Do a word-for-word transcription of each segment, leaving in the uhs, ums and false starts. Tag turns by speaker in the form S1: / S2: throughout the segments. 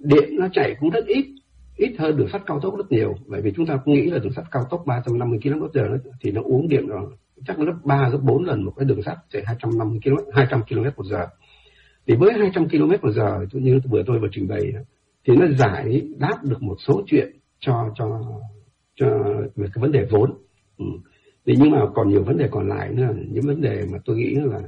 S1: điện nó chạy cũng rất ít, ít hơn đường sắt cao tốc rất nhiều, bởi vì chúng ta cũng nghĩ là đường sắt cao tốc ba trăm năm mươi ki lô mét giờ thì nó uống điện rồi chắc gấp ba gấp bốn lần một cái đường sắt chạy hai trăm năm mươi ki lô mét, hai trăm ki lô mét một giờ. Thì với hai trăm ki lô mét một giờ như vừa tôi vừa trình bày thì nó giải đáp được một số chuyện cho cho cho về cái vấn đề vốn. Ừ. Thì nhưng mà còn nhiều vấn đề còn lại nữa, những vấn đề mà tôi nghĩ là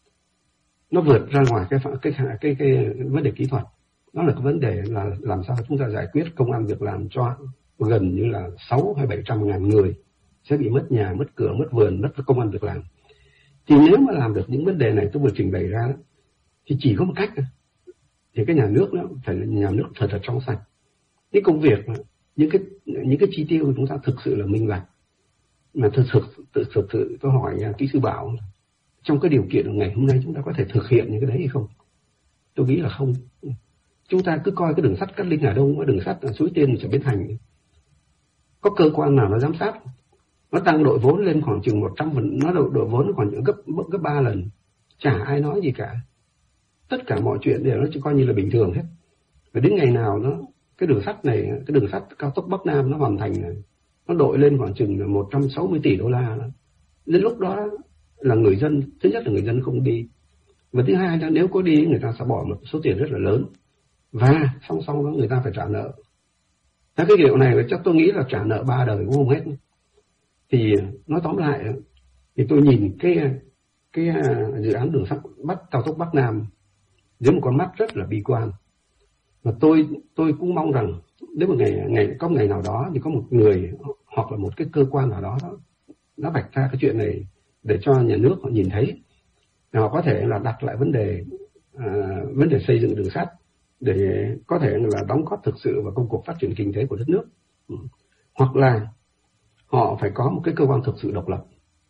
S1: nó vượt ra ngoài cái cái cái cái, cái vấn đề kỹ thuật. Đó là cái vấn đề là làm sao chúng ta giải quyết công ăn việc làm cho gần như là sáu hay bảy trăm ngàn người sẽ bị mất nhà, mất cửa, mất vườn, mất công ăn việc làm. Thì nếu mà làm được những vấn đề này tôi vừa trình bày ra thì chỉ có một cách, thì cái nhà nước đó phải là nhà nước thật là trong sạch. Cái công việc, những cái những cái chi tiêu của chúng ta thực sự là minh bạch. Mà thực sự thực, thực sự tôi hỏi nhà kỹ sư Bảo, trong cái điều kiện ngày hôm nay chúng ta có thể thực hiện những cái đấy hay không? Tôi nghĩ là không. Chúng ta cứ coi cái đường sắt Cát Linh Hà Đông, cái đường sắt Suối Tiên trở Bến Thành, có cơ quan nào nó giám sát? Nó tăng đội vốn lên khoảng chừng một trăm phần, nó đội, đội vốn khoảng gấp gấp ba lần, chả ai nói gì cả. Tất cả mọi chuyện đều nó chỉ coi như là bình thường hết. Và đến ngày nào nó cái đường sắt này, cái đường sắt cao tốc Bắc Nam nó hoàn thành này, nó đội lên khoảng chừng một trăm sáu mươi tỷ đô la. Đến lúc đó là người dân, thứ nhất là người dân không đi, và thứ hai là nếu có đi người ta sẽ bỏ một số tiền rất là lớn, và song song đó người ta phải trả nợ. Thế cái điều này chắc tôi nghĩ là trả nợ ba đời cũng không hết. Thì nói tóm lại thì tôi nhìn cái cái dự án đường sắt Bắc cao tốc Bắc Nam với một con mắt rất là bi quan. Và tôi tôi cũng mong rằng nếu một ngày ngày có một ngày nào đó thì có một người hoặc là một cái cơ quan nào đó nó vạch ra cái chuyện này để cho nhà nước họ nhìn thấy, họ có thể là đặt lại vấn đề à, vấn đề xây dựng đường sắt để có thể là đóng góp thực sự vào công cuộc phát triển kinh tế của đất nước. Ừ. Hoặc là họ phải có một cái cơ quan thực sự độc lập,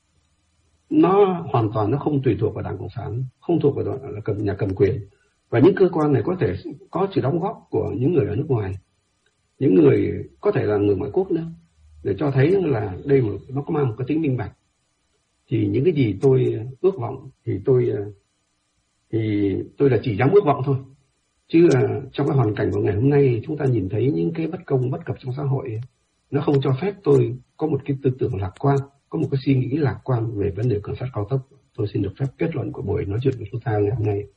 S1: nó hoàn toàn nó không tùy thuộc vào Đảng Cộng sản, không thuộc vào nhà cầm quyền, và những cơ quan này có thể có sự đóng góp của những người ở nước ngoài, những người có thể là người ngoại quốc nữa, để cho thấy là đây một, nó có mang một cái tính minh bạch. Thì những cái gì tôi ước vọng thì tôi thì tôi là chỉ dám ước vọng thôi, chứ là trong cái hoàn cảnh của ngày hôm nay chúng ta nhìn thấy những cái bất công bất cập trong xã hội, nó không cho phép tôi có một cái tư tưởng lạc quan, có một cái suy nghĩ lạc quan về vấn đề đường sắt cao tốc. Tôi xin được phép kết luận của buổi nói chuyện của chúng ta ngày hôm nay.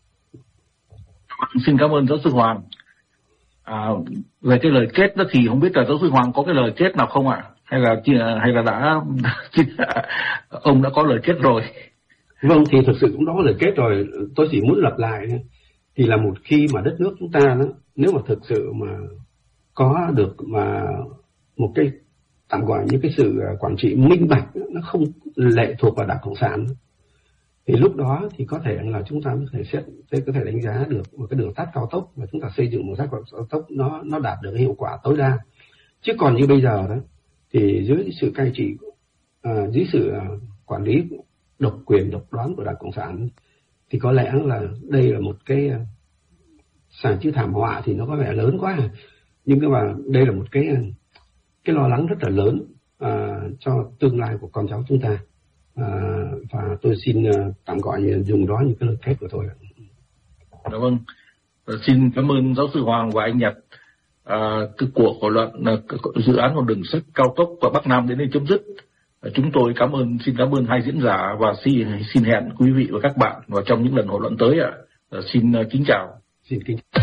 S2: Xin cảm ơn giáo sư Hoàng. À, về cái lời kết đó thì không biết là giáo sư Hoàng có cái lời kết nào không ạ? Hay là hay là đã ông đã có lời kết rồi?
S1: Vâng, thì thực sự cũng đó lời kết rồi. Tôi chỉ muốn lặp lại thì là một khi mà đất nước chúng ta đó, nếu mà thực sự mà có được mà một cái tạm gọi như cái sự quản trị minh bạch, nó không lệ thuộc vào Đảng Cộng sản, thì lúc đó thì có thể là chúng ta có thể xét, có thể đánh giá được một cái đường sắt cao tốc và chúng ta xây dựng một đường sắt cao tốc nó nó đạt được hiệu quả tối đa. Chứ còn như bây giờ đó thì dưới sự cai trị, à, dưới sự quản lý độc quyền độc đoán của Đảng Cộng sản thì có lẽ là đây là một cái sản chữ thảm họa thì nó có vẻ lớn quá, nhưng mà đây là một cái cái lo lắng rất là lớn à, cho tương lai của con cháu chúng ta. À, và tôi xin uh, tạm gọi dùng đó như cái lời kết của tôi.
S2: Dạ vâng. Xin cảm ơn giáo sư Hoàng và anh Nhật. À, cái cuộc thảo luận uh, dự án của đường sắt cao tốc và Bắc Nam đến đây chấm dứt. À, chúng tôi cảm ơn xin cảm ơn hai diễn giả và xin xin hẹn quý vị và các bạn vào trong những lần thảo luận tới ạ. À. À, xin uh, kính chào.
S1: Xin kính chào.